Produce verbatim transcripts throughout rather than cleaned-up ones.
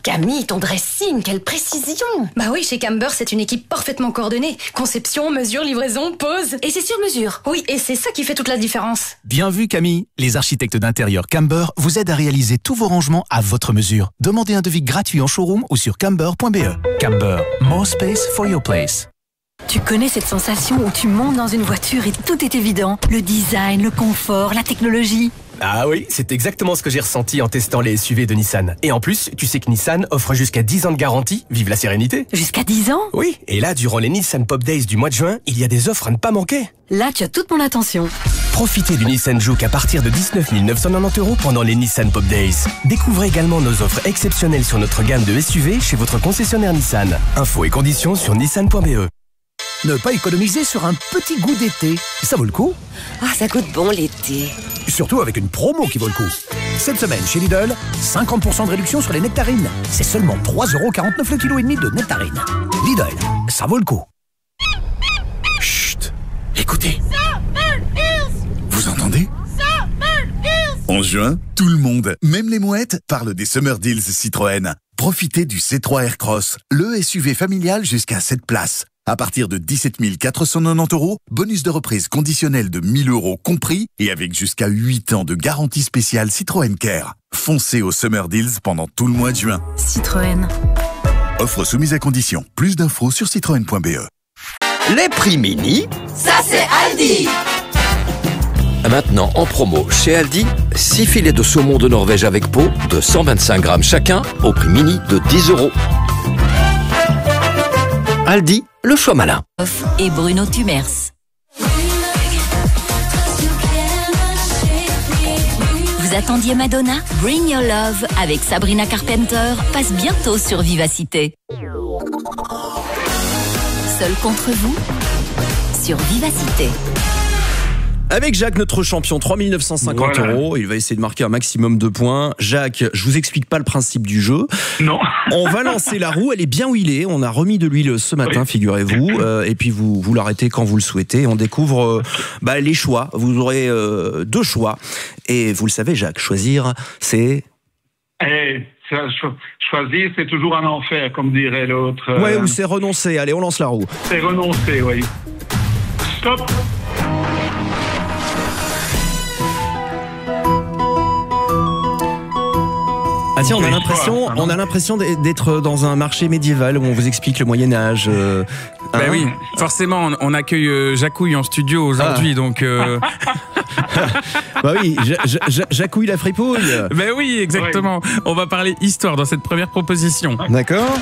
Camille, ton dressing, quelle précision! Bah oui, chez Camber, c'est une équipe parfaitement coordonnée. Conception, mesure, livraison, pose. Et c'est sur mesure. Oui, et c'est ça qui fait toute la différence. Bien vu, Camille. Les architectes d'intérieur Camber vous aident à réaliser tous vos rangements à votre mesure. Demandez un devis gratuit en showroom ou sur camber point b e. Camber, more space for your place. Tu connais cette sensation où tu montes dans une voiture et tout est évident. Le design, le confort, la technologie. Ah oui, c'est exactement ce que j'ai ressenti en testant les S U V de Nissan. Et en plus, tu sais que Nissan offre jusqu'à dix ans de garantie. Vive la sérénité. Jusqu'à dix ans? Oui, et là, durant les Nissan Pop Days du mois de juin, il y a des offres à ne pas manquer. Là, tu as toute mon attention. Profitez du Nissan Juke à partir de dix-neuf mille neuf cent quatre-vingt-dix euros pendant les Nissan Pop Days. Découvrez également nos offres exceptionnelles sur notre gamme de S U V chez votre concessionnaire Nissan. Infos et conditions sur nissan point b e. Ne pas économiser sur un petit goût d'été. Ça vaut le coup. Ah, ça goûte bon l'été. Surtout avec une promo qui vaut le coup. Cette semaine, chez Lidl, cinquante pour cent de réduction sur les nectarines. C'est seulement trois euros quarante-neuf le kilo et demi de nectarines. Lidl, ça vaut le coup. Chut, écoutez. Vous entendez? En juin, tout le monde, même les mouettes, parle des Summer Deals Citroën. Profitez du C trois Aircross, le S U V familial jusqu'à sept places. À partir de dix-sept mille quatre cent quatre-vingt-dix euros, bonus de reprise conditionnel de mille euros compris et avec jusqu'à huit ans de garantie spéciale Citroën Care. Foncez au Summer Deals pendant tout le mois de juin. Citroën. Offre soumise à condition. Plus d'infos sur citroën point b e. Les prix mini, Ça, c'est Aldi! maintenant en promo chez Aldi, six filets de saumon de Norvège avec peau de cent vingt-cinq grammes chacun au prix mini de dix euros. Aldi, le choix malin. Et Bruno Tumers. Vous attendiez Madonna? Bring Your Love avec Sabrina Carpenter passe bientôt sur Vivacité. Seul contre vous sur Vivacité. Avec Jacques, notre champion, trois mille neuf cent cinquante Voilà. euros. Il va essayer de marquer un maximum de points. Jacques, je vous explique pas le principe du jeu. Non. On va lancer la roue. Elle est bien huilée. On a remis de l'huile ce matin, Oui. figurez-vous. Euh, et puis vous, vous l'arrêtez quand vous le souhaitez. On découvre euh, bah, les choix. Vous aurez euh, deux choix. Et vous le savez, Jacques, choisir, c'est... Eh, ça, cho- choisir, c'est toujours un enfer, comme dirait l'autre. Euh, Ouais, ou c'est renoncer. Allez, on lance la roue. C'est renoncer, oui. Stop. Ah tiens, on a Oui, l'impression, quoi, on a l'impression d'être dans un marché médiéval où on vous explique le Moyen-Âge. Euh, Bah hein oui, forcément, on, on accueille euh, Jacouille en studio aujourd'hui, donc. Euh... Bah oui, Ja- Ja- Ja- Jacouille la fripouille. Ben oui, exactement. On va parler histoire dans cette première proposition. D'accord.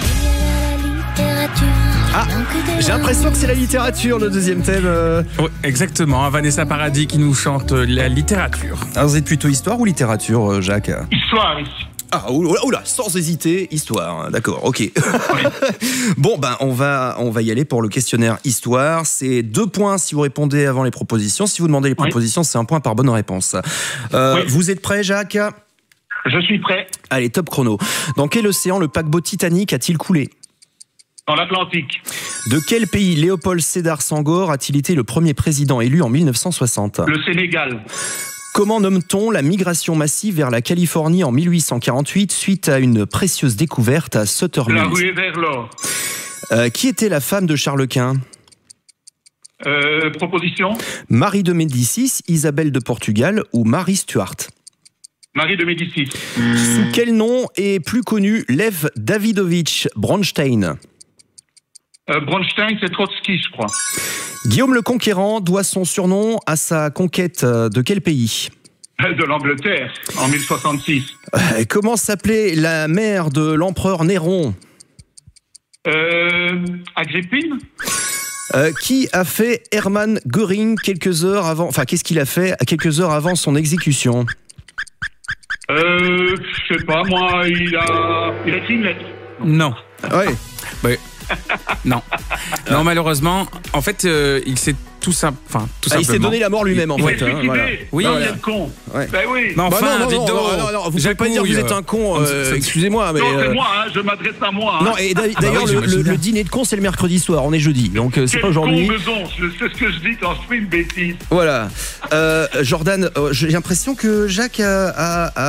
Ah, j'ai l'impression que c'est la littérature, le deuxième thème. euh. Oui, exactement. Vanessa Paradis qui nous chante euh, la littérature. Alors, vous êtes plutôt histoire ou littérature, euh, Jacques? Histoire ici. Ah, oula, oula, sans hésiter, histoire. D'accord, ok. Bon, ben, on va, on va y aller pour le questionnaire histoire. C'est deux points si vous répondez avant les propositions. Si vous demandez les Oui. propositions, c'est un point par bonne réponse. Euh, Oui. Vous êtes prêts, Jacques? Je suis prêt. Allez, top chrono. Dans quel océan le paquebot Titanic a-t-il coulé? Dans l'Atlantique. De quel pays Léopold Sédar Senghor a-t-il été le premier président élu en mille neuf cent soixante? Le Sénégal. Comment nomme-t-on la migration massive vers la Californie en mille huit cent quarante-huit suite à une précieuse découverte à Sutter La Mills? ruée vers l'or. Euh, Qui était la femme de Charles Quint? Euh, proposition. Marie de Médicis, Isabelle de Portugal ou Marie Stuart? Marie de Médicis. Sous quel nom est plus connu Lev Davidovich Bronstein? Euh, Bronstein, c'est Trotsky, je crois. Guillaume le Conquérant doit son surnom à sa conquête de quel pays? De l'Angleterre, en mille soixante-six. Euh, Comment s'appelait la mère de l'empereur Néron? Euh, Agrippine. Euh, qui a fait Hermann Göring quelques heures avant... Enfin, qu'est-ce qu'il a fait à quelques heures avant son exécution? Euh, je sais pas, moi, il a, il a écrit une lettre. Non. Ouais. Ouais. Non. Non, malheureusement, en fait, euh, il s'est tout, simple, enfin, tout Ah, il simplement. s'est donné la mort lui-même, en Il fait. s'est hein, suicidé. voilà. Oui, non, voilà. quel con. Ouais. Ben oui. Mais enfin, Bah non, non, dites non, donc, non, non, non, vous pouvez pas dire que vous êtes un con, euh, c'est- excusez-moi, mais... Non, c'est euh, moi, hein, je m'adresse à moi. Hein. Non, et d'ailleurs, Ah bah oui, le, j'imagine le- bien. le dîner de con, c'est le mercredi soir, on est jeudi, donc euh, c'est Quel pas aujourd'hui. con beson, je- c'est ce que je dis quand je fais une bêtise. Voilà. Euh, Jordan, euh, j'ai l'impression que Jacques a, a- a